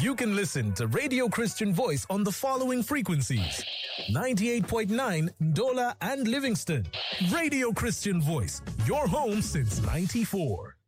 You can listen to Radio Christian Voice on the following frequencies: 98.9 Ndola and Livingston. Radio Christian Voice, your home since '94.